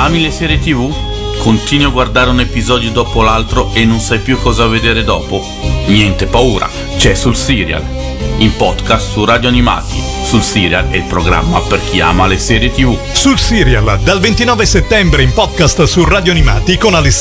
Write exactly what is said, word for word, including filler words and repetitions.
Ami le serie tivù? Continui a guardare un episodio dopo l'altro e non sai più cosa vedere dopo? Niente paura, c'è Sul Serial, in podcast su Radio Animati. Sul Serial è il programma per chi ama le serie tivù. Sul Serial, dal ventinove settembre in podcast su Radio Animati con Alessandro